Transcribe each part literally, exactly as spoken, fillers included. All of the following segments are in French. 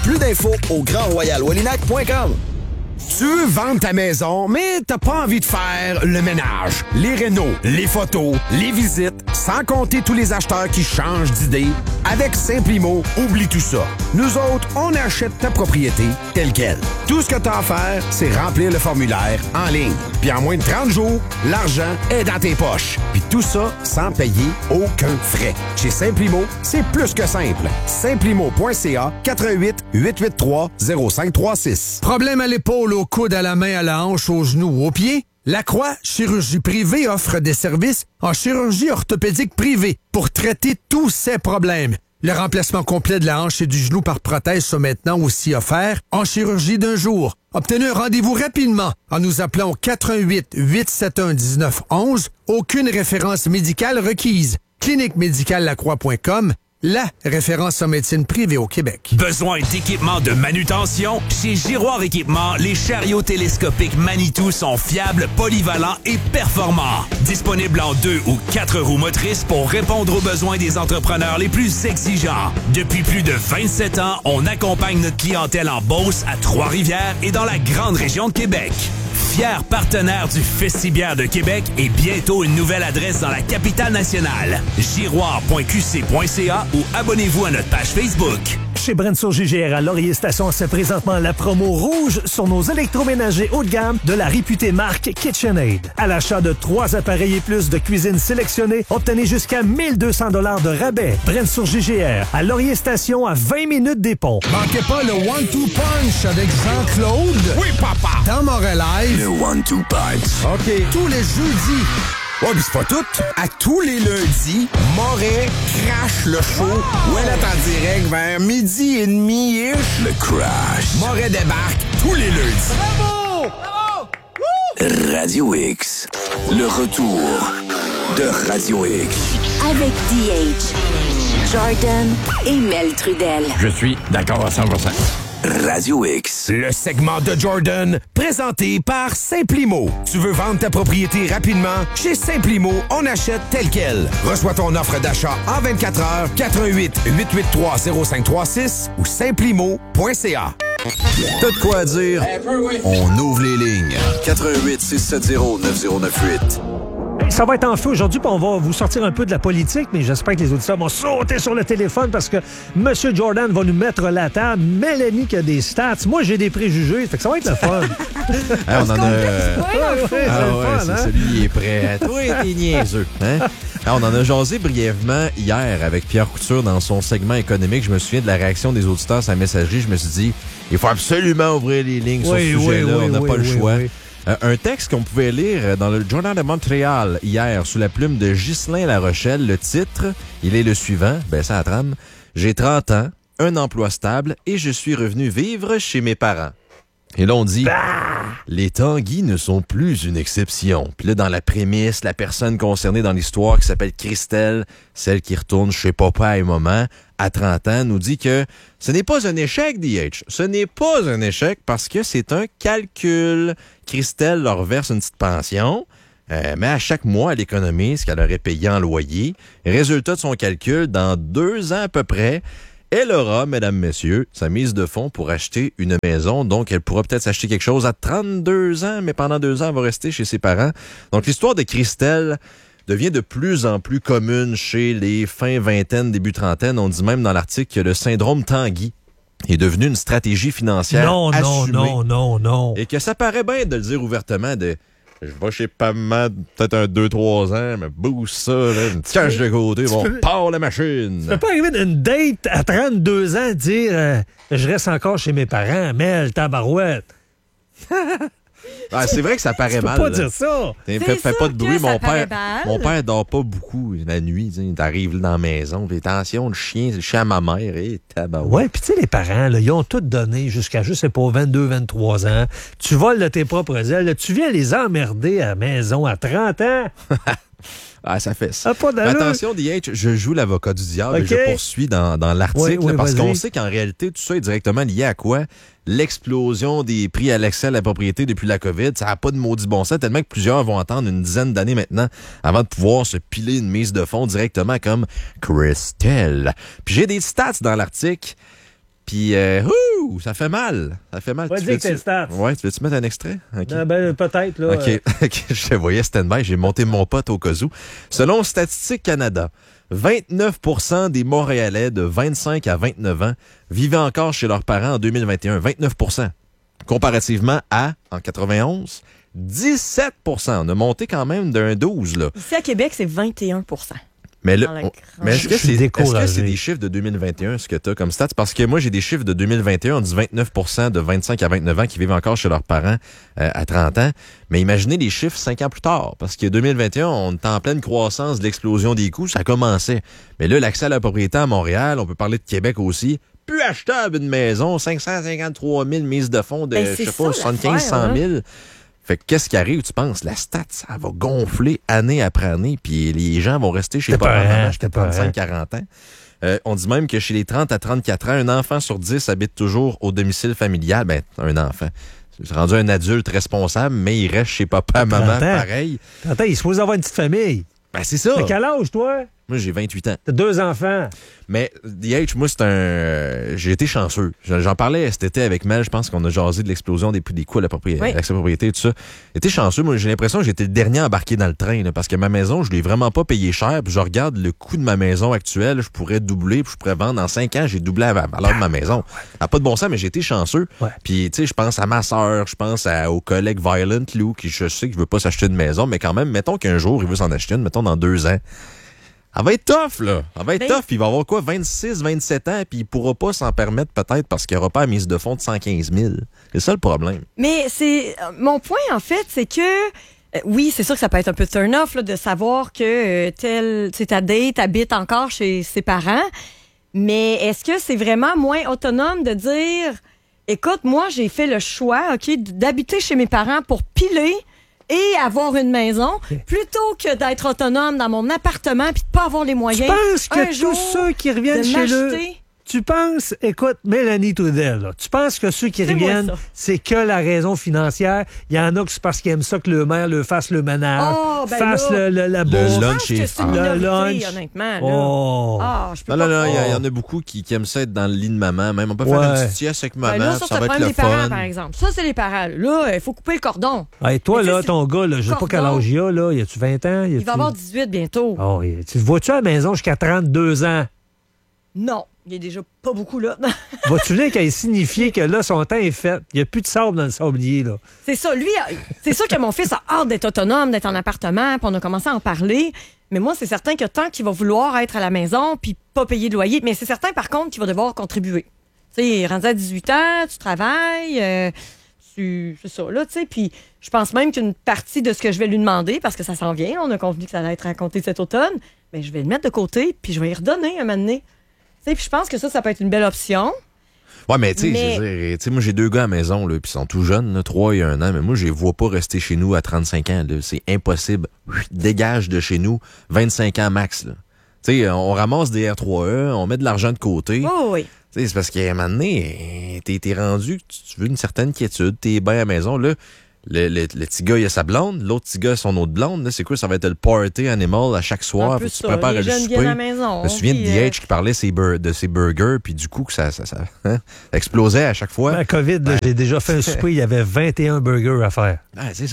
Plus d'infos au grand royal wallinac point com. Tu veux vendre ta maison, mais t'as pas envie de faire le ménage, les rénos, les photos, les visites, sans compter tous les acheteurs qui changent d'idée. Avec Simplimo, oublie tout ça. Nous autres, on achète ta propriété telle quelle. Tout ce que t'as à faire, c'est remplir le formulaire en ligne. Puis en moins de trente jours, l'argent est dans tes poches. Puis tout ça sans payer aucun frais. Chez Simplimo, c'est plus que simple. Simplimo point c a quatre un huit, huit huit trois, zéro cinq trois six. Problème à l'épaule, au coude, à la main, à la hanche, aux genoux, aux pieds? La Croix Chirurgie Privée offre des services en chirurgie orthopédique privée pour traiter tous ces problèmes. Le remplacement complet de la hanche et du genou par prothèse sont maintenant aussi offerts en chirurgie d'un jour. Obtenez un rendez-vous rapidement en nous appelant au quatre un huit, huit sept un, un neuf un un. Aucune référence médicale requise. clinique médicale lacroix point com, la référence en médecine privée au Québec. Besoin d'équipement de manutention? Chez Giroir Équipement, les chariots télescopiques Manitou sont fiables, polyvalents et performants. Disponibles en deux ou quatre roues motrices pour répondre aux besoins des entrepreneurs les plus exigeants. Depuis plus de vingt-sept ans, on accompagne notre clientèle en Beauce, à Trois-Rivières et dans la grande région de Québec. Fier partenaire du Festibière de Québec et bientôt une nouvelle adresse dans la capitale nationale. giroir point q c point c a ou abonnez-vous à notre page Facebook. Chez Brenso G G R à Laurier Station, c'est présentement la promo rouge sur nos électroménagers haut de gamme de la réputée marque KitchenAid. À l'achat de trois appareils et plus de cuisine sélectionnés, obtenez jusqu'à mille deux cents dollars de rabais. Brenso G G R à Laurier Station à vingt minutes des ponts. Manquez pas le one two punch avec Jean-Claude. Oui, papa! Dans Montréal. Le one two punch. OK. Tous les jeudis. Ouais, pis c'est pas tout. À tous les lundis, Moret crache le show. Ouais, là, en direct vers midi et demi-ish. Le crash. Moret débarque tous les lundis. Bravo! Bravo! Radio X. Le retour de Radio X. Avec D H, Jordan et Mel Trudel. Je suis d'accord à cent pour cent. Radio X. Le segment de Jordan, présenté par Simplimo. Tu veux vendre ta propriété rapidement? Chez Simplimo, on achète tel quel. Reçois ton offre d'achat en vingt-quatre heures, quatre un huit, huit huit trois, zéro cinq trois six ou simplimo point c a. T'as de quoi dire? On ouvre les lignes. quatre un huit, six sept zéro, neuf zéro neuf huit. Ça va être en feu aujourd'hui, puis on va vous sortir un peu de la politique, mais j'espère que les auditeurs vont sauter sur le téléphone parce que M. Jordan va nous mettre la table. Mélanie qui a des stats. Moi, j'ai des préjugés. Fait que ça va être le fun. Ah, on en a... Ouais, ouais, c'est Ah le ouais, fun, c'est hein? celui qui est prêt. Toi, t'es niaiseux. Hein? Ah, on en a jasé brièvement hier avec Pierre Couture dans son segment économique. Je me souviens de la réaction des auditeurs sur la messagerie. Je me suis dit, il faut absolument ouvrir les lignes sur Oui, ce sujet-là. oui, on n'a oui, pas le oui, choix. oui. Euh, un texte qu'on pouvait lire dans le Journal de Montréal hier sous la plume de Ghislain Larochelle. Le titre, il est le suivant, ben ça la trame. J'ai trente ans, un emploi stable et je suis revenu vivre chez mes parents. Et là, on dit, bah! Les Tanguy ne sont plus une exception. Puis là, dans la prémisse, la personne concernée dans l'histoire qui s'appelle Christelle, celle qui retourne chez papa et maman, à trente ans, nous dit que ce n'est pas un échec, D H. Ce n'est pas un échec parce que c'est un calcul. Christelle leur verse une petite pension, euh, mais à chaque mois, elle économise ce qu'elle aurait payé en loyer. Résultat de son calcul, dans deux ans à peu près, elle aura, mesdames, messieurs, sa mise de fonds pour acheter une maison. Donc, elle pourra peut-être s'acheter quelque chose à trente-deux ans, mais pendant deux ans, elle va rester chez ses parents. Donc, l'histoire de Christelle devient de plus en plus commune chez les fins vingtaines, début trentaine. On dit même dans l'article que le syndrome Tanguy est devenu une stratégie financière Non, non, assumée. non, non, non. Et que ça paraît bien de le dire ouvertement de... Je vais chez Pamma peut-être un deux trois ans, mais boost ça, là, une petite cache de côté, bon, peux- part la machine. Tu peux pas arriver d'une date à trente-deux ans et dire euh, je reste encore chez mes parents, Mel, tabarouette. Ah, c'est vrai que ça paraît Tu peux mal. pas là. dire ça. Fais, C'est fais- fais sûr pas de bruit, que ça mon paraît père. mal. Mon père dort pas beaucoup la nuit. Tu arrives dans la maison, puis attention, le chien, le chien à ma mère, et tabarouette. Ouais, puis tu sais, les parents, là, ils ont tout donné jusqu'à, je sais pas, vingt-deux, vingt-trois ans. Tu voles de tes propres ailes. là, Tu viens les emmerder à la maison à trente ans. Ah, ça fait ça. Ah, pas Mais d'allure. attention, D H, je joue l'avocat du diable et OK. je poursuis dans, dans l'article Oui, oui, parce vas-y. qu'on sait qu'en réalité, tout ça est directement lié à quoi? L'explosion des prix à l'accès à la propriété depuis la COVID. Ça n'a pas de maudit bon sens, tellement que plusieurs vont attendre une dizaine d'années maintenant avant de pouvoir se piler une mise de fonds directement comme Christelle. Puis j'ai des stats dans l'article. Puis, euh, ouh, ça fait mal. Ça fait mal. Va Tu dire veux-tu- tes stats. Ouais, tu veux-tu mettre un extrait? OK. Non, ben, peut-être, là. OK, euh, OK, je te voyais stand-by, j'ai monté mon pote au cas où. Selon Statistique Canada, vingt-neuf pour cent des Montréalais de vingt-cinq à vingt-neuf ans vivaient encore chez leurs parents en deux mille vingt et un. vingt-neuf pour cent. Comparativement à, en quatre-vingt-onze, dix-sept pour cent. On a monté quand même d'un douze, là. Ici, à Québec, c'est vingt et un pour cent. Mais, là, Dans la on- grande- mais est-ce que Je suis c'est est-ce que découragé. c'est des chiffres de deux mille vingt et un, ce que tu as comme stats? Parce que moi, j'ai des chiffres de deux mille vingt et un. On dit vingt-neuf pour cent de vingt-cinq à vingt-neuf ans qui vivent encore chez leurs parents euh, à trente ans. Mais imaginez les chiffres cinq ans plus tard. Parce que deux mille vingt et un, on est en pleine croissance de l'explosion des coûts. Ça commençait. Mais là, l'accès à la propriété à Montréal, on peut parler de Québec aussi. Plus achetable une maison, cinq cent cinquante-trois mille mises de fonds de, Ben, je c'est sais ça, pas, soixante-quinze l'affaire, cent mille. Fait que qu'est-ce qui arrive, tu penses? La stat, ça va gonfler année après année, puis les gens vont rester chez C'était papa peurant, maman c'était jusqu'à trente-cinq quarante ans. Euh, on dit même que chez les trente à trente-quatre ans, un enfant sur dix habite toujours au domicile familial. Ben, un enfant. C'est rendu un adulte responsable, mais il reste chez papa, maman, trente ans. pareil. Attends, il est supposé avoir une petite famille. Ben, c'est ça. T'as quel âge, toi? Moi, j'ai vingt-huit ans. T'as deux enfants. Mais D H, moi, c'est un... euh, j'ai été chanceux. J'en parlais cet été avec Mel. Je pense qu'on a jasé de l'explosion des prix des coûts à la propriété, Oui. à l'accès à la propriété et tout ça. J'ai été chanceux. Moi, j'ai l'impression que j'étais le dernier embarqué dans le train, là, parce que ma maison, je l'ai vraiment pas payé cher. Puis je regarde le coût de ma maison actuelle. Je pourrais doubler, puis je pourrais vendre. En cinq ans, j'ai doublé la valeur de ma maison. Ça n'a pas de bon sens, mais j'ai été chanceux. Ouais. Puis, tu sais, je pense à ma sœur, je pense à, au collègue Violent Lou, qui je sais qu'il veut pas s'acheter une maison, mais quand même, mettons qu'un jour, il veut s'en acheter une, mettons dans deux ans. Elle va être tough, là. Elle va être Ben- tough. Puis il va avoir quoi, vingt-six, vingt-sept ans, puis il pourra pas s'en permettre peut-être parce qu'il n'y aura pas la mise de fonds de cent quinze mille. C'est ça le problème. Mais c'est euh, mon point, en fait, c'est que euh, oui, c'est sûr que ça peut être un peu turn-off là, de savoir que euh, tel, tu sais, ta date habite encore chez ses parents. Mais est-ce que c'est vraiment moins autonome de dire, écoute, moi, j'ai fait le choix, OK, d'habiter chez mes parents pour piler et avoir une maison, plutôt que d'être autonome dans mon appartement puis de pas avoir les Tu moyens. penses un que jour, tous ceux qui reviennent de chez eux... m'acheter- Tu penses, écoute, Mélanie Trudel, là, tu penses que ceux qui C'est moi, reviennent, ça. c'est que la raison financière? Il y en a que c'est parce qu'ils aiment ça que le maire leur fasse le ménage, Oh, ben fasse là, le, le- la le bouffe. Je lunch pense que est c'est une Le minorité, lunch. honnêtement. Là. Oh. Ah, je peux Non, pas non, non, il y, a- croire. il y en a beaucoup qui, qui aiment ça être dans le lit de maman. Même, on peut faire Ouais. une petite sieste avec maman, Ben là, ça, puis c'est ça le va être problème le des parents, fun. par exemple. Ça, c'est les parents. Là, il faut couper le cordon. Hey, toi, Mais tu là, sais, ton gars, là, je sais pas quel cordon. âge il a, là. Y a-tu vingt ans? Y Il a-tu- va avoir dix-huit bientôt. Oh, y- tu le vois-tu à la maison jusqu'à trente-deux ans? Non, il est déjà pas beaucoup là. Vas-tu venir qu'elle signifie que là, son temps est fait? Il n'y a plus de sable dans le sablier, là. C'est ça. Lui, euh, c'est sûr que mon fils a hâte d'être autonome, d'être en appartement, puis on a commencé à en parler. Mais moi, c'est certain que tant qu'il va vouloir être à la maison, puis pas payer de loyer, mais c'est certain, par contre, qu'il va devoir contribuer. Tu sais, rendu à dix-huit ans, tu travailles, euh, tu... c'est ça, là, tu sais. Puis je pense même qu'une partie de ce que je vais lui demander, parce que ça s'en vient, on a convenu que ça allait être raconté cet automne, mais je vais le mettre de côté, puis je vais y redonner un moment donné. Tu sais, puis je pense que ça, ça peut être une belle option. Ouais, mais tu sais, Mais- je veux dire, tu sais, moi j'ai deux gars à la maison, là, puis ils sont tout jeunes, là, trois et un an, mais moi je les vois pas rester chez nous à trente-cinq ans, là. C'est impossible. Dégage de chez nous, vingt-cinq ans max, là. Tu sais, on ramasse des R trois E, on met de l'argent de côté. Oh oui. Tu sais, c'est parce qu'à un moment donné, t'es, t'es rendu que tu tu veux une certaine quiétude, t'es bien à la maison, là. Le, le, le petit gars, il a sa blonde, l'autre petit gars, son autre blonde, là. C'est quoi? Ça va être le party animal à chaque soir. Un Faut peu que tu ça. prépares Les le jeunes souper. viennent à la maison, Je me souviens de puis, D H euh, qui parlait ses bur- de ses burgers, puis du coup, que ça, ça, ça hein, explosait à chaque fois. La COVID, là, j'ai déjà fait un souper, il y avait vingt et un burgers à faire. Ah, c'est ça.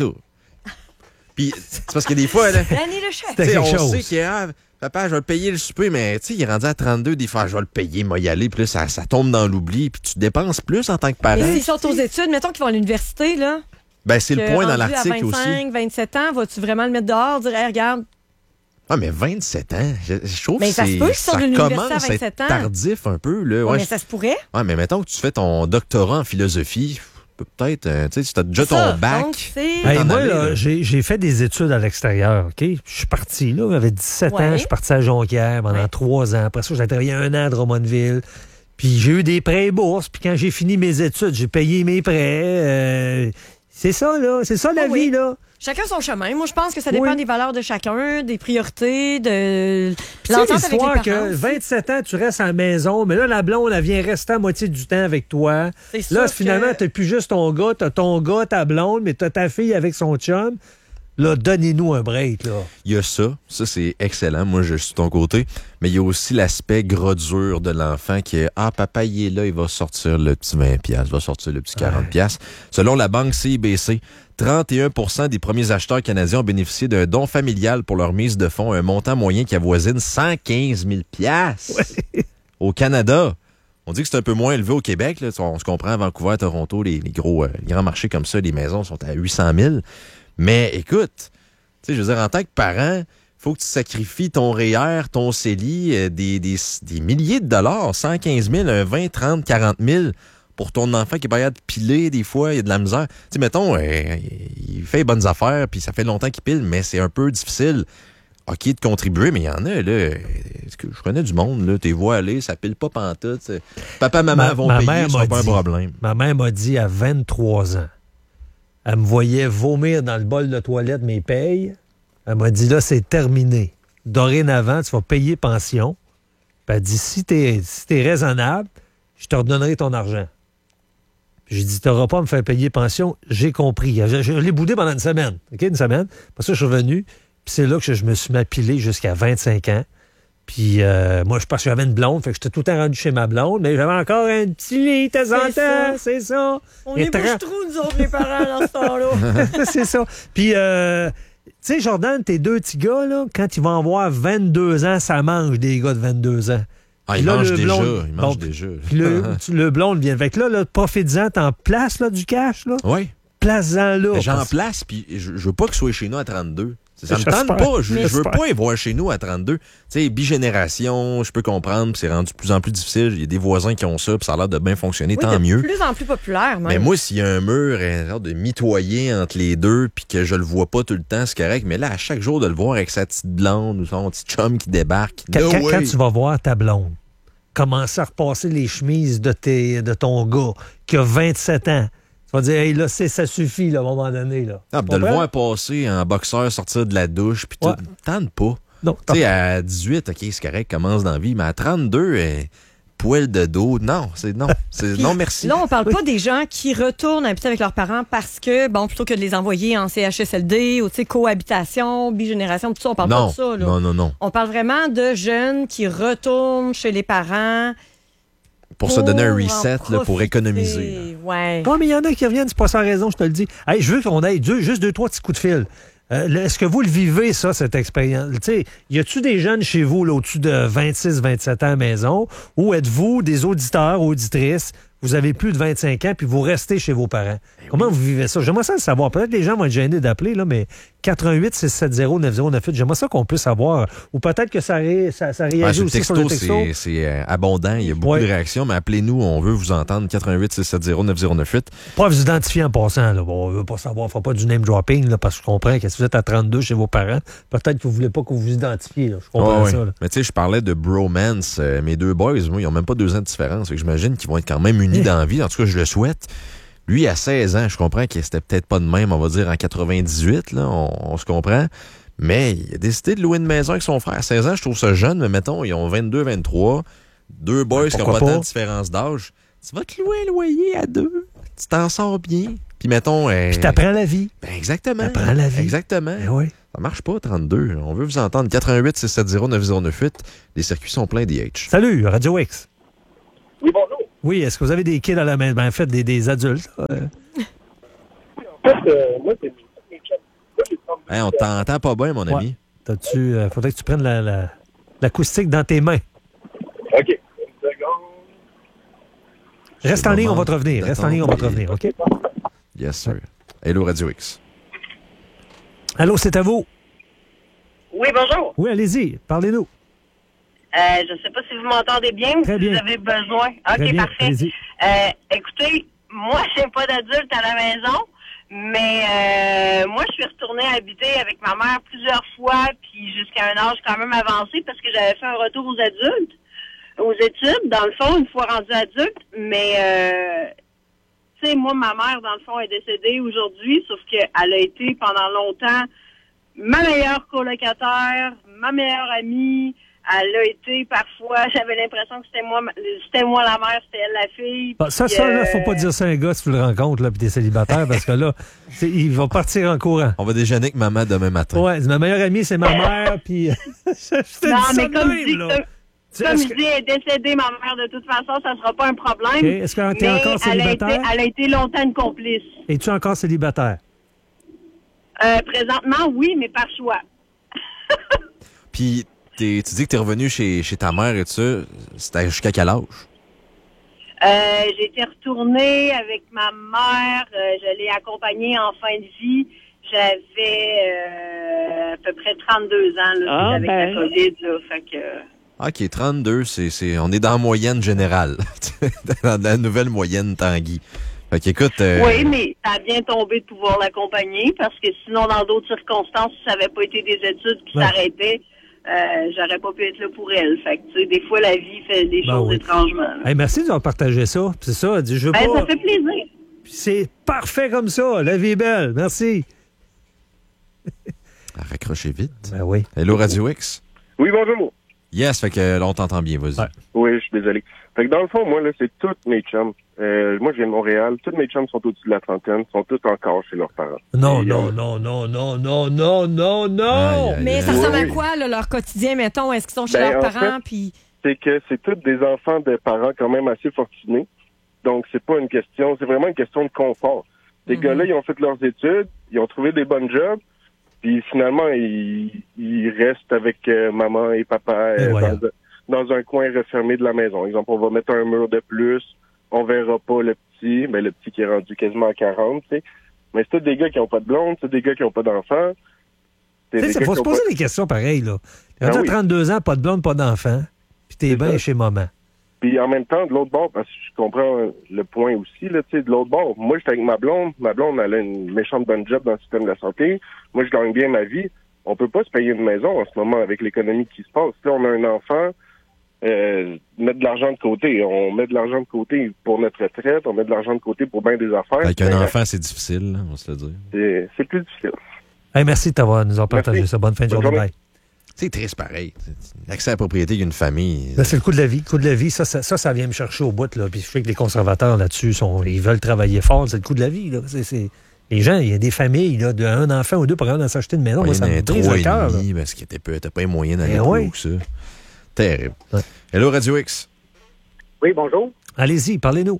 Puis, c'est parce que des fois, là, Danny le chef. C'était tu sais, quelque on chose. sait qu'il est, ah, papa, je vais le payer le souper, mais tu sais, il est rendu à trente-deux, des fois, je vais le payer, moi y aller, puis là, ça, ça tombe dans l'oubli, puis tu dépenses plus en tant que parent. Mais s'ils sont aux études, mettons qu'ils vont à l'université, là. Ben, c'est le que point dans rendu l'article à aussi. vingt-cinq, vingt-sept ans, vas-tu vraiment le mettre dehors, dire, hey, regarde, Ah, mais vingt-sept ans, je, je trouve Mais que ça se c'est, peut qu'ils sortent de l'université à commence à être vingt-sept ans. tardif un peu, là. ouais, Ouais, mais je- ça se pourrait. ouais, mais mettons que tu fais ton doctorat en philosophie, peut-être, euh, tu sais, tu as déjà Ça, ton bac. donc, c'est- Hey, t'en moi, aller, là, là. j'ai j'ai fait des études à l'extérieur, OK? Je suis parti, là, j'avais dix-sept Ouais. ans, je suis parti à Jonquière pendant Ouais. trois ans. Après ça, j'ai travaillé un an à Drummondville. Puis j'ai eu des prêts et bourses. Puis quand j'ai fini mes études, j'ai payé mes prêts. Euh, c'est ça, là. C'est ça, la Ah oui. vie, là. Chacun son chemin. Moi, je pense que ça dépend Oui. des valeurs de chacun, des priorités, de Tu sais, l'entente avec les l'histoire parents. que aussi. vingt-sept ans, tu restes à la maison, mais là, la blonde, elle vient rester à moitié du temps avec toi. C'est Là, sûr finalement, que- t'as plus juste ton gars, t'as ton gars, ta blonde, mais t'as ta fille avec son chum. Là, donnez-nous un break, là. Il y a ça. Ça, c'est excellent. Moi, je suis de ton côté. Mais il y a aussi l'aspect gros dur de l'enfant qui est « Ah, papa, il est là, il va sortir le petit vingt piastres, il va sortir le petit quarante piastres. » Selon la banque C I B C, trente et un pour cent des premiers acheteurs canadiens ont bénéficié d'un don familial pour leur mise de fonds, un montant moyen qui avoisine cent quinze mille piastres. Ouais. Au Canada. On dit que c'est un peu moins élevé au Québec. Là. On se comprend, à Vancouver, Toronto, les, les gros euh, les grands marchés comme ça, les maisons sont à huit cent mille. Mais écoute, tu sais, je veux dire, en tant que parent, faut que tu sacrifies ton R E E R, ton C E L I, euh, des, des, des milliers de dollars, cent quinze mille, un vingt, trente, quarante mille pour ton enfant qui est pas capable de piler des fois, il y a de la misère. Tu sais, mettons, euh, il fait les bonnes affaires, puis ça fait longtemps qu'il pile, mais c'est un peu difficile. OK, de contribuer, mais il y en a, là. Je connais du monde, là. T'es vois aller, ça pile pas pantoute. T'sais. Papa, maman ma, vont ma payer, mère c'est pas dit, un problème. Ma mère m'a dit à vingt-trois ans, elle me voyait vomir dans le bol de toilette mes payes. Elle m'a dit, là, c'est terminé. Dorénavant, tu vas payer pension. Puis elle dit, si t'es, si t'es raisonnable, je te redonnerai ton argent. J'ai dit, t'auras pas à me faire payer pension. J'ai compris. Je, je l'ai boudé pendant une semaine. OK, une semaine. Après ça, je suis revenu. Puis c'est là que je me suis m'appilé jusqu'à vingt-cinq ans. Puis euh, moi, je pense que j'avais une blonde, fait que j'étais tout le temps rendu chez ma blonde, mais j'avais encore un petit lit de temps en temps, c'est ça. On est bouche-trou, nous autres, les parents, dans ce temps-là. C'est ça. Puis, euh, tu sais, Jordan, tes deux petits gars, là, quand ils vont avoir vingt-deux ans, ça mange des gars de vingt-deux ans. Ah, ils là, mangent le déjà, blonde, ils mangent bon, déjà. Puis le, le blonde vient. Fait que là, là profite-en, t'en places là, du cash, là. Oui. Place-en là. J'en parce... place, puis je, je veux pas qu'il soit chez nous à trente-deux. Ça me J'espère. tente pas. Je, Mais je veux j'espère. pas y voir chez nous à trente-deux. Tu sais, bigénération, je peux comprendre, puis c'est rendu de plus en plus difficile. Il y a des voisins qui ont ça, puis ça a l'air de bien fonctionner, Oui, tant de mieux. plus en plus populaire, même. Mais moi, s'il y a un mur, un genre de mitoyen entre les deux, puis que je le vois pas tout le temps, c'est correct. Mais là, à chaque jour, de le voir avec sa petite blonde ou son petit chum qui débarque. Quand, no quand, way. quand tu vas voir ta blonde, commencer à repasser les chemises de, tes, de ton gars qui a vingt-sept ans, tu vas dire, hey, là, c'est, ça suffit, là, à un moment donné. Là. Ah, de le voir passer en boxeur, sortir de la douche, puis tout. Ouais. Tente pas. Non, Tu sais, à dix-huit, OK, c'est correct, commence dans la vie, mais à trente-deux, euh, poil de dos, non, c'est non. C'est Puis, non, merci. Là, on parle pas des gens qui retournent habiter avec leurs parents parce que, bon, plutôt que de les envoyer en C H S L D ou, tu sais, cohabitation, bigénération, tout ça, on parle non, pas de ça, là. non, non, non. On parle vraiment de jeunes qui retournent chez les parents. Pour, se donner un en reset, là, pour profiter. économiser. Là. Ouais. Ouais, mais il y en a qui reviennent, c'est pas sans raison, je te le dis. Hey, je veux qu'on aille deux, juste deux, trois petits coups de fil. Euh, là, est-ce que vous le vivez, ça, cette expérience? Tu sais, y a-tu des jeunes chez vous, là, au-dessus de vingt-six, vingt-sept ans à la maison, ou êtes-vous des auditeurs, auditrices, vous avez plus de vingt-cinq ans, puis vous restez chez vos parents? Ben Comment oui. vous vivez ça? J'aimerais ça le savoir. Peut-être que les gens vont être gênés d'appeler, là, mais quatre un huit, six sept zéro, neuf zéro neuf huit, j'aimerais ça qu'on puisse savoir. Ou peut-être que ça, ré, ça, ça réagit Ouais, sur aussi texto, sur le texto. C'est, c'est euh, abondant, il y a beaucoup ouais. de réactions, mais appelez-nous, on veut vous entendre, quatre un huit, six sept zéro, neuf zéro neuf huit. Pas vous identifier en passant, là. Bon, on veut pas savoir, on fera pas du name dropping, là, parce que je comprends que si vous êtes à trente-deux chez vos parents, peut-être que vous voulez pas que vous vous identifiez, là. Je comprends ouais, ça, ouais. là. Mais tu sais, je parlais de bromance. Euh, mes deux boys, moi, ils ont même pas deux ans de différence. Fait que j'imagine qu'ils vont être quand même unis dans la vie. En tout cas, je le souhaite. Lui, à seize ans, je comprends que c'était peut-être pas de même, on va dire en quatre-vingt-dix-huit, là, on, on se comprend. Mais il a décidé de louer une maison avec son frère. À seize ans, je trouve ça jeune, mais mettons, ils ont vingt-deux, vingt-trois. Deux boys qui n'ont pas, pas tant de différence d'âge. Tu vas te louer un loyer à deux. Tu t'en sors bien. Puis mettons... Euh, Puis t'apprends la vie. Ben exactement. T'apprends la vie. Exactement. Ben oui. Ça marche pas, trente-deux. On veut vous entendre. quatre un huit, six sept zéro, neuf zéro neuf huit. Les circuits sont pleins d'I H. Salut, Radio X. Oui, bonjour. Oui, est-ce que vous avez des kids à la maison? Ben, en fait, des, des adultes. Euh... En fait, euh, moi, c'est mes chums. Hey, on t'entend pas bien, mon Ouais. ami. T'as-tu... Euh, faudrait que tu prennes la, la, l'acoustique dans tes mains. OK. Une seconde. Reste C'est en le ligne, on moment va te revenir. Reste en ligne, on va te revenir, OK? Yes, sir. Hello, Radio X. Allô, c'est à vous. Oui, bonjour. Oui, allez-y, parlez-nous. Euh, je ne sais pas si vous m'entendez bien ou Très si bien. vous avez besoin. OK, Très bien, parfait. allez-y. Euh, écoutez, moi, je n'ai pas d'adulte à la maison, mais euh, moi, je suis retournée habiter avec ma mère plusieurs fois, puis jusqu'à un âge quand même avancé, parce que j'avais fait un retour aux adultes, aux études, dans le fond, une fois rendue adulte. Mais, euh, tu sais, moi, ma mère, dans le fond, est décédée aujourd'hui, sauf qu'elle a été pendant longtemps ma meilleure colocataire, ma meilleure amie. Elle a été, parfois, j'avais l'impression que c'était moi, c'était moi la mère, c'était elle la fille. Bah, ça, puis, ça, là, euh, faut pas dire ça à un gars si tu le rencontres, là, puis t'es célibataire, parce que là, c'est- il va partir en courant. On va déjeuner avec maman demain matin. Ouais, ma meilleure amie, c'est ma mère, puis... je te Non, dis ça mais de comme même, je dis, là. comme, Tu- comme est-ce je que- dis, elle est décédée, ma mère, de toute façon, ça sera pas un problème. OK. Est-ce que t'es mais encore elle a, été, célibataire? elle a été longtemps une complice. Es-tu encore célibataire? Euh, présentement, oui, mais par choix. Puis, t'es- tu dis que t'es revenu chez, chez ta mère et tout ça. C'était jusqu'à quel âge? Euh, j'ai été retournée avec ma mère. Euh, je l'ai accompagnée en fin de vie. J'avais euh, à peu près trente-deux ans là, Ah, avec ben. la COVID. Là, fait que... OK, trente-deux, c'est, c'est, on est dans la moyenne générale. Dans la nouvelle moyenne Tanguy. Fait qu'écoute... euh, Oui, mais ça a bien tombé de pouvoir l'accompagner parce que sinon, dans d'autres circonstances, si ça n'avait pas été des études qui Ouais. s'arrêtaient, euh, j'aurais pas pu être là pour elle. Fait que, tu sais, des fois, la vie fait des Ben choses oui. étrangement. là. Hey, merci d'avoir partagé ça. C'est ça, elle dit, je veux Ben, pas... ça fait plaisir. C'est parfait comme ça. La vie est belle. Merci. Raccrochez vite. Ben oui. Hello, Radio X? Oui, bonjour. Yes, fait que là, on t'entend bien, vas-y. Ouais. Oui, je suis désolé. Fait que dans le fond, moi, là, c'est toutes mes chums. Euh, moi, je viens de Montréal. Tous mes chums sont au-dessus de la trentaine, sont tous encore chez leurs parents. Non, Et, non, euh, non, non, non, non, non, non, non. Aïe, aïe, Mais ça aïe. ressemble à Oui. quoi, là, leur quotidien, mettons? Est-ce qu'ils sont chez Ben, leurs en parents? fait, Puis C'est que c'est tous des enfants de parents quand même assez fortunés. Donc, c'est pas une question, c'est vraiment une question de confort. Ces Mhm. gars-là, ils ont fait leurs études, ils ont trouvé des bonnes jobs, puis finalement, ils, ils restent avec euh, maman et papa euh, Et voilà. dans, dans un coin refermé de la maison. Exemple, on va mettre un mur de plus, on verra pas le petit, mais le petit qui est rendu quasiment à quarante, tu sais. Mais c'est tous des gars qui ont pas de blonde, c'est des gars qui ont pas d'enfants. C'est Tu des sais, gars faut qui se ont poser pas- des questions pareilles, là. Quand Ah tu as oui. trente-deux ans, pas de blonde, pas d'enfant, puis t'es C'est bien ça. chez maman. Puis en même temps, de l'autre bord, parce que je comprends le point aussi, là, tu sais, de l'autre bord, moi, j'étais avec ma blonde. Ma blonde, elle a une méchante bonne job dans le système de la santé. Moi, je gagne bien ma vie. On peut pas se payer une maison en ce moment avec l'économie qui se passe. Là, on a un enfant, euh, mettre de l'argent de côté. On met de l'argent de côté pour notre retraite, on met de l'argent de côté pour bien des affaires. Avec un Ben, enfant, c'est difficile, là, on va se le dire. c'est, c'est plus difficile. Hey, merci de t'avoir nous avoir partagé Merci. ça. Bonne fin de Bonne journée. journée. Bye. C'est triste pareil. L'accès à la propriété d'une famille. Là, c'est le coup de la vie. Le coup de la vie, ça, ça, ça, ça vient me chercher au bout. Là. Puis je sais que les conservateurs là-dessus, sont, ils veulent travailler fort. C'est le coup de la vie. Là. C'est, c'est... Les gens, il y a des familles là, d'un enfant ou deux pour aller s'acheter une maison. Moi, ça me brise trois le et cœur. là. demi, parce que t'as pas, t'as pas les moyens d'aller Eh plus oui. haut que ça. Terrible. Ouais. Hello, Radio X. Oui, bonjour. Allez-y, parlez-nous.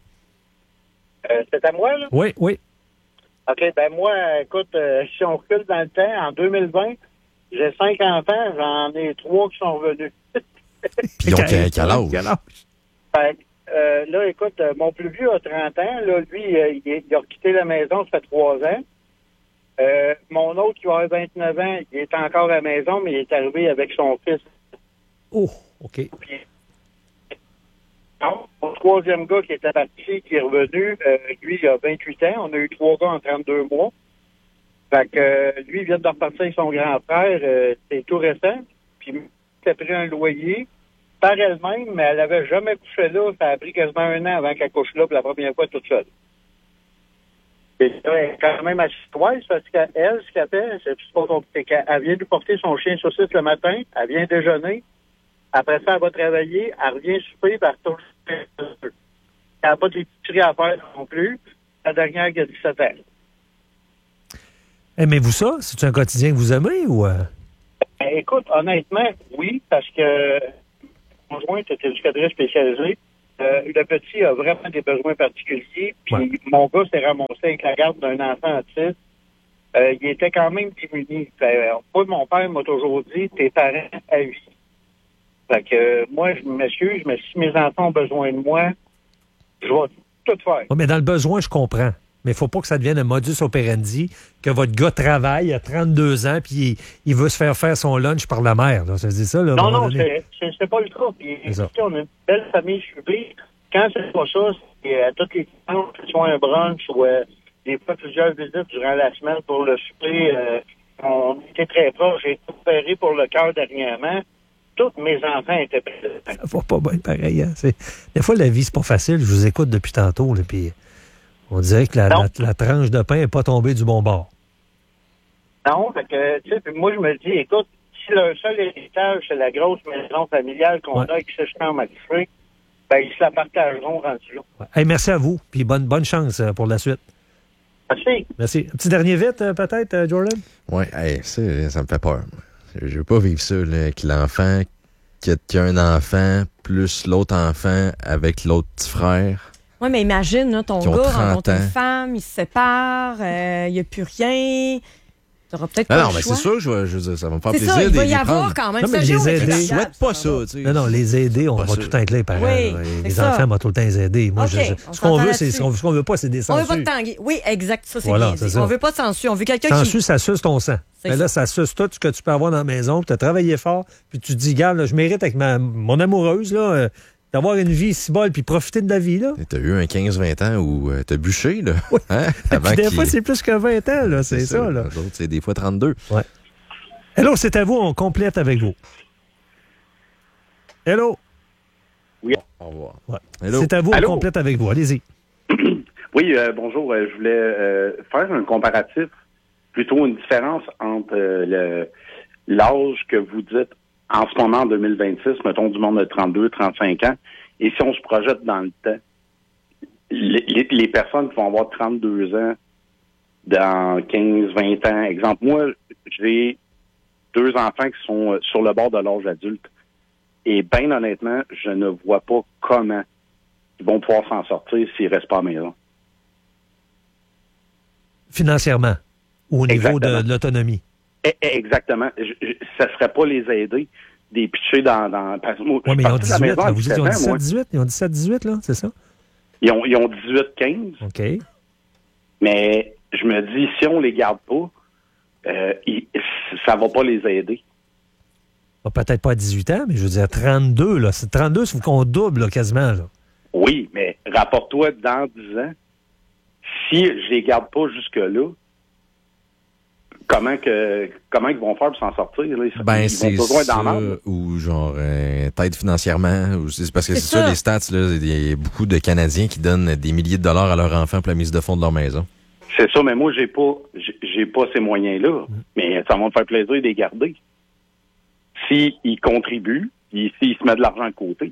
Euh, c'est à moi, là? Oui, oui. OK, ben moi, écoute, euh, si on recule dans le temps, en deux mille vingt, j'ai cinq enfants, j'en ai trois qui sont revenus. Puis ils ont quel, quel âge? Quel âge? Fait que, euh, là, écoute, euh, mon plus vieux a trente ans. Là, lui, euh, il, est- il a quitté la maison, ça fait trois ans. Euh, mon autre, qui a vingt-neuf ans, il est encore à la maison, mais il est arrivé avec son fils. Oh, OK. Non, mon troisième gars qui était parti, qui est revenu, euh, lui, il a vingt-huit ans. On a eu trois gars en trente-deux mois. Fait que euh, lui, il vient de repartir avec son grand frère. Euh, c'est tout récent. Puis, il a pris un loyer par elle-même, mais elle avait jamais couché là. Ça a pris quasiment un an avant qu'elle couche là pour la première fois toute seule. Et là, elle est quand même assez triste parce qu'elle, ce qu'elle fait, c'est pas compliqué. Elle vient lui porter son chien saucisse le matin, elle vient déjeuner. Après ça, elle va travailler, elle revient souper, puis elle retourne souper. Elle n'a pas de l'épicerie à faire non plus. La dernière qui a dix-sept ans. Aimez-vous ça? C'est un quotidien que vous aimez ou... euh? Ben, écoute, honnêtement, oui, parce que mon conjoint est éducatrice spécialisée. Euh, le petit a vraiment des besoins particuliers. Puis Ouais. mon gars s'est ramassé avec la garde d'un enfant autiste. Euh, il était quand même démuni. Fait, euh, moi, mon père m'a toujours dit, tes parents à vie. Fait que euh, moi, je m'excuse, mais si mes enfants ont besoin de moi, je vais tout faire. Ouais, mais dans le besoin, je comprends. Mais il ne faut pas que ça devienne un modus operandi, que votre gars travaille à trente-deux ans, puis il, il veut se faire faire son lunch par la mère. Là. Ça se dit ça, là, à un Non, moment non, donné? c'est, c'est, c'est pas le cas. Puis, C'est ça. écoutez, on a une belle famille soudée. Quand c'est pas ça, c'est à toutes les dimanches, soit un brunch ou euh, des fois plusieurs visites durant la semaine pour le souper. Euh, on était très proches. J'ai été opéré pour le cœur dernièrement. Tous mes enfants étaient présents. Ça va pas bien pareil. Hein? C'est... Des fois, la vie, c'est pas facile. Je vous écoute depuis tantôt, là, puis on dirait que la, la, la tranche de pain n'est pas tombée du bon bord. Non, fait que, tu sais, puis moi, je me dis, écoute, si le seul héritage, c'est la grosse maison familiale qu'on Ouais. a avec six chambres à coucher, ben, ils se la partageront rendu là. Ouais. Hey, merci à vous, puis bonne, bonne chance euh, pour la suite. Merci. Merci. Un petit dernier vite, euh, peut-être, euh, Jordan? Oui, hey, ça, ça me fait peur. moi. Je veux pas vivre ça, là, que l'enfant, qui a, qui a un enfant, plus l'autre enfant avec l'autre petit frère. Oui, mais imagine, là, ton Qui ont gars trente rencontre une ans. femme, il se sépare, il n'y a plus rien. Tu n'auras peut-être Non, pas non, le mais choix. c'est sûr que je vais, je veux dire, ça va me faire C'est plaisir ça, il de va les y avoir prendre. quand même. Non, mais Sergio les est aider. Je incroyable, souhaite pas ça, tu sais. Non, non, les aider, on Pas va sûr. tout le temps être là, les parents. Oui, là. c'est les ça. enfants vont tout le temps les aider. Moi, OK, je- je- on ce qu'on s'entend veut, c'est là-dessus. ce qu'on ce qu'on veut pas, c'est des On veut pas sangsues. de tanguer. Oui, exact. Ça, c'est Voilà, bien c'est dit. ça. On veut pas de censure. On veut quelqu'un Sangsues, qui... ça suce ton sang. C'est Mais là, ça. ça suce tout ce que tu peux avoir dans la maison, puis tu as travaillé fort, puis tu te dis, regarde, là, je mérite avec ma, mon amoureuse, là, euh, d'avoir une vie si bonne, puis profiter de la vie, là. T'as eu un quinze vingt ans où euh, t'as bûché, là. Hein? Avant Puis des qu'il- fois, c'est plus que vingt ans, là, c'est ça, là. Eux autres, c'est des fois trente-deux. Ouais. Hello, c'est à vous, on complète avec vous. Hello. Au revoir. Ouais. Hello. C'est à vous, Allô? on complète avec vous. Allez-y. Oui, euh, bonjour. Euh, je voulais euh, faire un comparatif, plutôt une différence entre euh, le- l'âge que vous dites en ce moment, en deux mille vingt-six, mettons du monde de trente-deux, trente-cinq ans, et si on se projette dans le temps, les, les- les personnes qui vont avoir trente-deux ans dans quinze, vingt ans, exemple, moi, j'ai deux enfants qui sont euh, sur le bord de l'âge adulte, et bien honnêtement, je ne vois pas comment ils vont pouvoir s'en sortir s'ils restent pas à la maison. Financièrement, ou au niveau de, Exactement. de l'autonomie. Eh, eh, Exactement. Je, je, ça serait pas les aider, des pitcher dans... dans parce que moi, Oui, je mais suis ils ont parti de la dix-huit, maison là. à Vous dites, ils ont dix-sept ans, moi. dix-sept dix-huit, ils ont dix-sept dix-huit, là, c'est ça? Ils ont, ils ont dix-huit quinze, OK. mais je me dis, si on les garde pas, euh, ils- ça va pas les aider. Bon, peut-être pas à dix-huit ans, mais je veux dire trente-deux, là. C'est trente-deux, c'est qu'on double, là, quasiment, là. Oui, mais rapporte-toi dans dix ans, si je les garde pas jusque-là, comment que comment ils vont faire pour s'en sortir? Là? Ils, Ben, ils c'est vont besoin ça, d'en marre. ou genre, euh, t'aides financièrement, ou c'est parce que C'est c'est ça. ça. les stats, là, il y a beaucoup de Canadiens qui donnent des milliers de dollars à leurs enfants pour la mise de fonds de leur maison. C'est ça, mais moi, j'ai pas j'ai j'ai pas ces moyens-là. Mais ça va me faire plaisir de les garder. S'ils contribuent, et s'ils se mettent de l'argent de côté.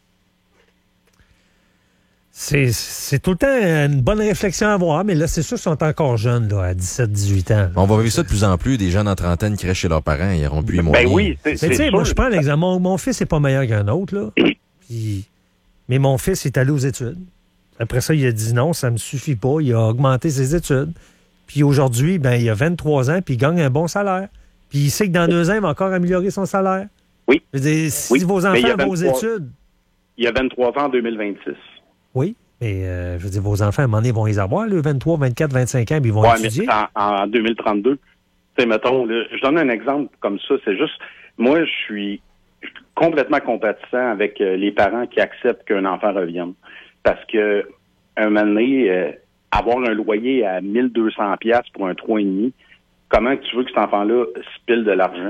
C'est, c'est tout le temps une bonne réflexion à avoir, mais là, c'est sûr qu'ils sont encore jeunes, là, à dix-sept dix-huit ans. On va vivre ça de plus en plus, des jeunes en trentaine qui restent chez leurs parents, ils n'auront plus les moyens. Ben oui, c'est Mais c'est tu sais, sûr. moi, je prends l'exemple. Mon, mon fils n'est pas meilleur qu'un autre, là. Puis- mais mon fils est allé aux études. Après ça, il a dit non, ça me suffit pas. Il a augmenté ses études. Puis aujourd'hui, ben, il a vingt-trois ans, puis il gagne un bon salaire. Puis il sait que dans deux ans, il va encore améliorer son salaire. Oui. Je veux dire, si Oui, vos mais il y enfants a vont aux vingt-trois études, Il y a vingt-trois ans en deux mille vingt-six. oui, mais euh, je veux dire, vos enfants, à un moment donné, vont les avoir, le vingt-trois, vingt-quatre, vingt-cinq ans, puis ils vont Ouais, étudier. mais en, en deux mille trente-deux, tu sais, mettons, là, je donne un exemple comme ça, c'est juste, moi, je suis complètement compatissant avec euh, les parents qui acceptent qu'un enfant revienne. Parce que, un moment donné, euh, avoir un loyer à mille deux cents dollars pour un trois virgule cinq, comment tu veux que cet enfant-là se pile de l'argent?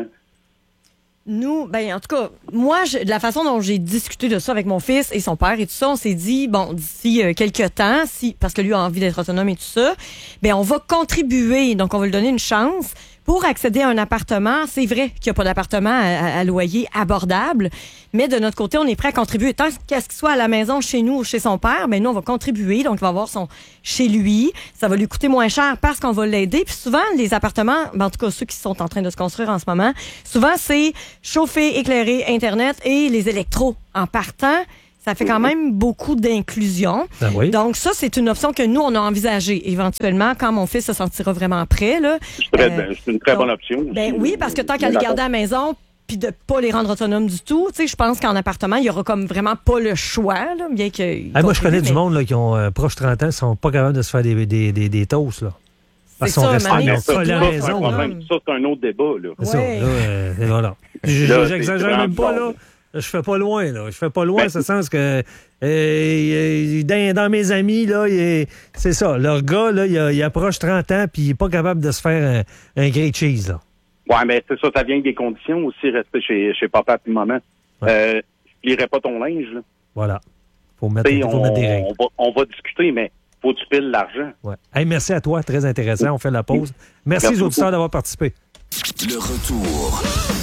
Nous, ben en tout cas, moi, je- de la façon dont j'ai discuté de ça avec mon fils et son père et tout ça, on s'est dit, bon, d'ici euh, quelques temps, si parce que lui a envie d'être autonome et tout ça, ben on va contribuer, donc on va lui donner une chance pour accéder à un appartement. C'est vrai qu'il n'y a pas d'appartement à, à- à loyer abordable, mais de notre côté, on est prêt à contribuer. Tant qu'à ce qu'il soit à la maison, chez nous ou chez son père, ben nous, on va contribuer, donc il va avoir son chez lui. Ça va lui coûter moins cher parce qu'on va l'aider. Puis souvent, les appartements, ben, en tout cas ceux qui sont en train de se construire en ce moment, souvent c'est chauffé, éclairé, Internet et les électros. En partant, ça fait quand même beaucoup d'inclusion. Ah oui. Donc ça, c'est une option que nous, on a envisagée éventuellement quand mon fils se sentira vraiment prêt. Là. C'est très- Euh, c'est une très donc, bonne option. Ben oui, parce que tant qu'à les garder à la maison puis de pas les rendre autonomes du tout, tu sais, je pense qu'en appartement, il y aura comme vraiment pas le choix, là, bien que... Ah, moi, je connais du monde là, qui ont euh, proche trente ans, qui sont pas capables de se faire des, des, des, des toasts. Là. Parce C'est qu'ils sont ça, restés, Mané, ils ont c'est collé à ça, la Ça, c'est un maison. là. problème. Ça, c'est un autre débat, là. C'est ça. Ouais. Là, euh, et voilà. Je- Là, J'exagère c'est même pas, vraiment là. Je fais pas loin, là. Je fais pas loin, Ben, ce sens que euh, dans, dans mes amis, là, il est- c'est ça. Leur gars, là, il, a- il approche trente ans, puis il est pas capable de se faire un, un grilled cheese, là. Ouais, mais c'est ça, ça vient avec des conditions aussi, rester chez, chez papa et maman. Ouais. Euh, je lirai pas ton linge, là. Voilà. Faut mettre, T'sais, faut on, mettre des règles. on va, on va discuter, mais faut que tu piles l'argent. Ouais. Hey, merci à toi, très intéressant. On fait la pause. Merci, Merci aux auditeurs beaucoup. d'avoir participé. Le retour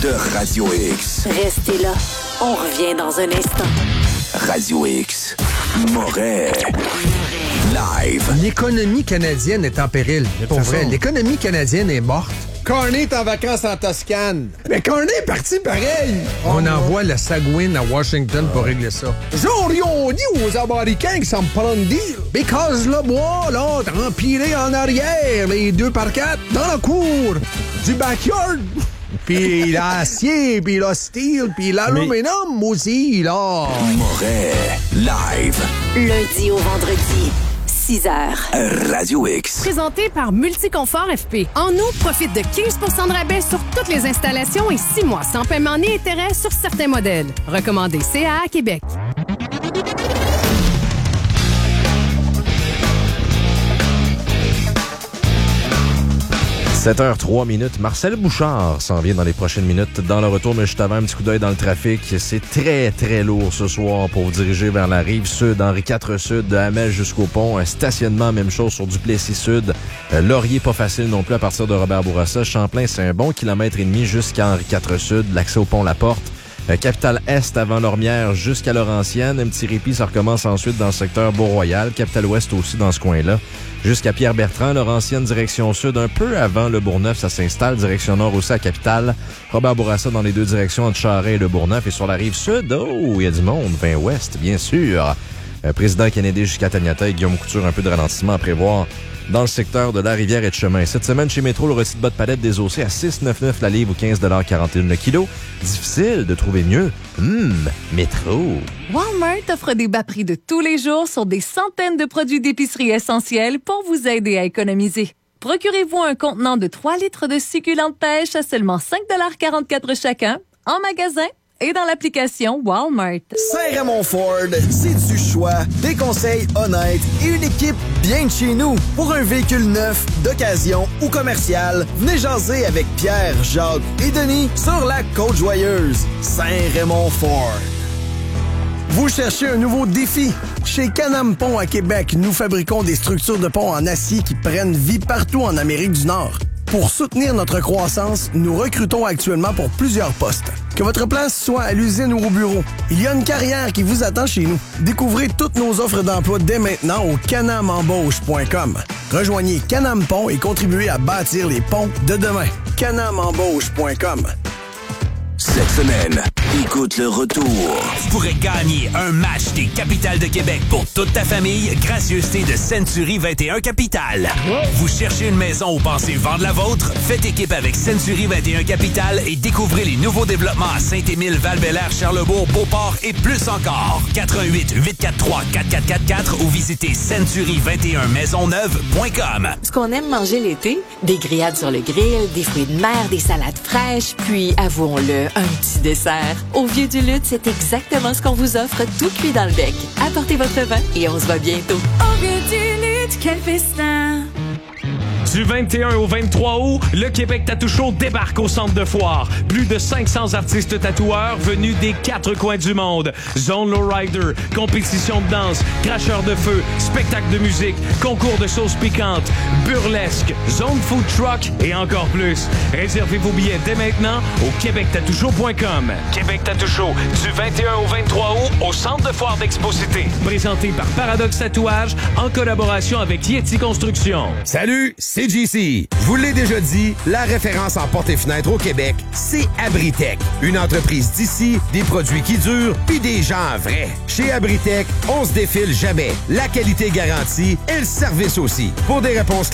de Radio X. Restez là. On revient dans un instant. Radio X. Moret. Live. L'économie canadienne est en péril. Pour vrai, façon. l'économie canadienne est morte. Carney est en vacances en Toscane. Mais Carney est parti pareil. On envoie le Sagouine à Washington pour régler ça. Genre, ils ont dit aux Américains que ça me prend le deal. Because le bois, là, empilé en arrière, les deux par quatre, dans la cour du backyard. Puis l'acier, puis le steel, puis l'aluminium aussi, là. Moret. Live. Lundi au vendredi, six heures. Radio X. Présenté par Multiconfort F P. En août, profite de quinze pour cent de rabais sur toutes les installations et six mois sans paiement ni intérêt sur certains modèles. Recommandé C A A Québec. sept heures trois minutes. Marcel Bouchard s'en vient dans les prochaines minutes. Dans le retour, mais juste avant, un petit coup d'œil dans le trafic. C'est très, très lourd ce soir pour vous diriger vers la rive sud, Henri quatre Sud, de Hamel jusqu'au pont. Un stationnement, même chose sur Duplessis Sud. Euh, Laurier, pas facile non plus à partir de Robert Bourassa. Champlain, c'est un bon kilomètre et demi jusqu'à Henri quatre Sud. L'accès au pont La Porte. Euh, Capitale Est avant Lormière jusqu'à Laurentienne. Un petit répit, ça recommence ensuite dans le secteur Beau-Royal. Capitale Ouest aussi dans ce coin-là. Jusqu'à Pierre-Bertrand, Laurentienne direction sud. Un peu avant le Bourgneuf, ça s'installe. Direction nord aussi à Capitale. Robert Bourassa dans les deux directions entre Charest et le Bourgneuf. Et sur la rive sud, oh, il y a du monde. vingt ouest, bien sûr. Euh, Président Kennedy jusqu'à Taniata et Guillaume Couture, un peu de ralentissement à prévoir dans le secteur de la rivière et de chemin. Cette semaine, chez Métro, le rôti de bas de palette désossé à six virgule quatre-vingt-dix la livre ou quinze virgule quarante et un le kilo. Difficile de trouver mieux. Hum, Métro. Walmart offre des bas prix de tous les jours sur des centaines de produits d'épicerie essentiels pour vous aider à économiser. Procurez-vous un contenant de trois litres de succulentes pêche à seulement cinq virgule quarante-quatre chacun, en magasin et dans l'application Walmart. Saint-Raymond Ford, c'est du choix, des conseils honnêtes et une équipe bien de chez nous. Pour un véhicule neuf, d'occasion ou commercial, venez jaser avec Pierre, Jacques et Denis sur la Côte-Joyeuse. Saint-Raymond Ford. Vous cherchez un nouveau défi? Chez Can-Am Pont à Québec, nous fabriquons des structures de pont en acier qui prennent vie partout en Amérique du Nord. Pour soutenir notre croissance, nous recrutons actuellement pour plusieurs postes. Que votre place soit à l'usine ou au bureau, il y a une carrière qui vous attend chez nous. Découvrez toutes nos offres d'emploi dès maintenant au canam embauche point com. Rejoignez Can-Am Pont et contribuez à bâtir les ponts de demain. canam embauche point com. Cette semaine, écoute le retour. Vous pourrez gagner un match des Capitales de Québec pour toute ta famille, gracieuseté de Century vingt et un Capital. Vous cherchez une maison ou pensez vendre la vôtre? Faites équipe avec Century vingt et un Capital et découvrez les nouveaux développements à Saint-Émile, Val-Bélair, Charlebourg, Beauport et plus encore. quatre un huit, huit quatre trois, quatre quatre quatre quatre ou visitez century vingt et un maisonneuve point com. Ce qu'on aime manger l'été, des grillades sur le grill, des fruits de mer, des salades fraîches, puis, avouons-le, un petit dessert. Au Vieux du Lutte, c'est exactement ce qu'on vous offre, tout cuit dans le bec. Apportez votre vin et on se voit bientôt. Au Vieux du Lutte, quel festin! Du vingt et un au vingt-trois août, le Québec Tattoo Show débarque au centre de foire. Plus de cinq cents artistes tatoueurs venus des quatre coins du monde. Zone Lowrider, compétition de danse, cracheur de feu, spectacle de musique, concours de sauces piquantes, burlesque, zone food truck et encore plus. Réservez vos billets dès maintenant au québec tattoo show point com. Québec Tattoo Show, du vingt et un au vingt-trois août, au centre de foire d'Expo-Cité. Présenté par Paradoxe Tatouage, en collaboration avec Yeti Construction. Salut, c'est J C. Je vous l'ai déjà dit, la référence en portes et fenêtres au Québec, c'est Abritech. Une entreprise d'ici, des produits qui durent, puis des gens vrais. Chez Abritech, on se défile jamais. La qualité garantie et le service aussi. Pour des réponses